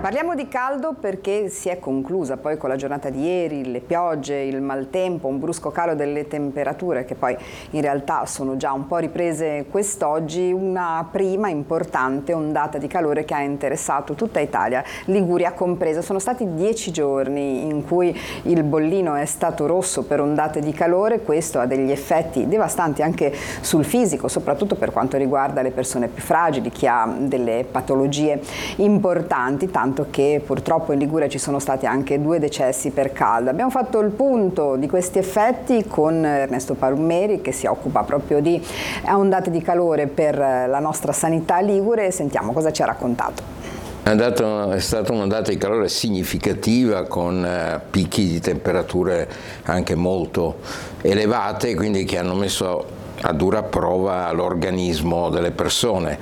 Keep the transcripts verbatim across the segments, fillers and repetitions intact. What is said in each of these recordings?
Parliamo di caldo perché si è conclusa poi con la giornata di ieri, le piogge, il maltempo, un brusco calo delle temperature che poi in realtà sono già un po' riprese quest'oggi, una prima importante ondata di calore che ha interessato tutta Italia, Liguria compresa. Sono stati dieci giorni in cui il bollino è stato rosso per ondate di calore, questo ha degli effetti devastanti anche sul fisico, soprattutto per quanto riguarda le persone più fragili, chi ha delle patologie importanti, tanto che purtroppo in Liguria ci sono stati anche due decessi per caldo. Abbiamo fatto il punto di questi effetti con Ernesto Palmieri, che si occupa proprio di ondate di calore per la nostra sanità ligure, e sentiamo cosa ci ha raccontato. È, andato, è stata un'ondata di calore significativa con eh, picchi di temperature anche molto elevate, quindi che hanno messo a dura prova l'organismo delle persone.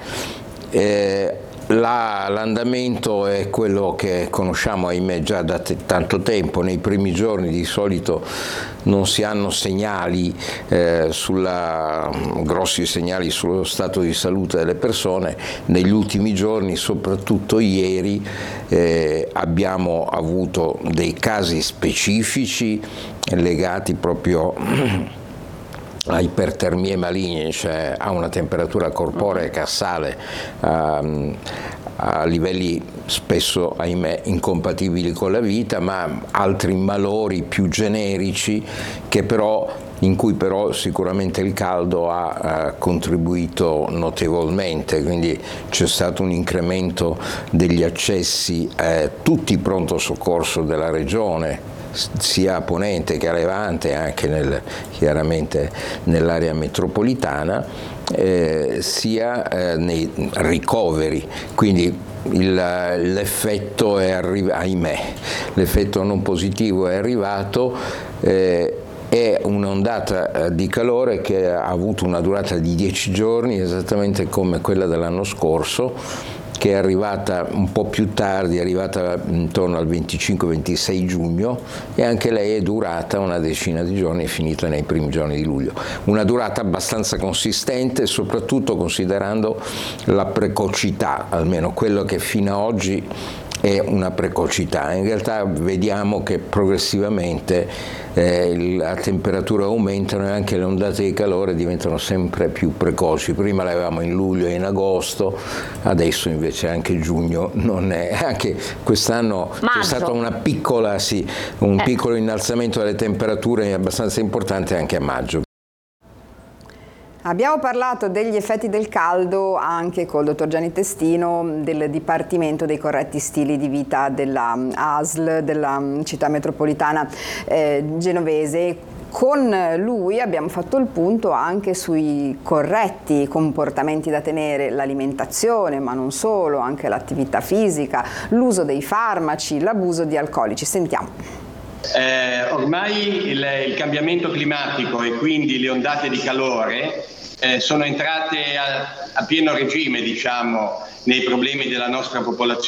Eh, La, l'andamento è quello che conosciamo, ahimè, già da te, tanto tempo. Nei primi giorni di solito non si hanno segnali, eh, sulla, grossi segnali sullo stato di salute delle persone. Negli ultimi giorni, soprattutto ieri, eh, abbiamo avuto dei casi specifici legati proprio a ipertermie maligne, cioè a una temperatura corporea che sale um, a livelli spesso, ahimè, incompatibili con la vita, ma altri malori più generici che però in cui però sicuramente il caldo ha uh, contribuito notevolmente, quindi c'è stato un incremento degli accessi a eh, tutti i pronto soccorso della regione, sia a Ponente che a Levante, anche nel, chiaramente nell'area metropolitana, eh, sia eh, nei ricoveri, quindi il, l'effetto è arrivato, ahimè, l'effetto non positivo è arrivato. Eh, È un'ondata di calore che ha avuto una durata di dieci giorni, esattamente come quella dell'anno scorso, che è arrivata un po' più tardi, è arrivata intorno al venticinque ventisei giugno, e anche lei è durata una decina di giorni, è finita nei primi giorni di luglio. Una durata abbastanza consistente, soprattutto considerando la precocità, almeno quello che fino ad oggi è una precocità. In realtà vediamo che progressivamente eh, le temperature aumentano e anche le ondate di calore diventano sempre più precoci. Prima le avevamo in luglio e in agosto, adesso invece anche giugno non è. Anche quest'anno Maggio. C'è stato una piccola, sì, un eh. piccolo innalzamento delle temperature abbastanza importante anche a maggio. Abbiamo parlato degli effetti del caldo anche col dottor Gianni Testino del Dipartimento dei corretti stili di vita della A S L della città metropolitana eh, genovese. Con lui abbiamo fatto il punto anche sui corretti comportamenti da tenere, l'alimentazione, ma non solo, anche l'attività fisica, l'uso dei farmaci, l'abuso di alcolici. Sentiamo. Eh, ormai il, il cambiamento climatico e quindi le ondate di calore eh, sono entrate a, a pieno regime, diciamo, nei problemi della nostra popolazione.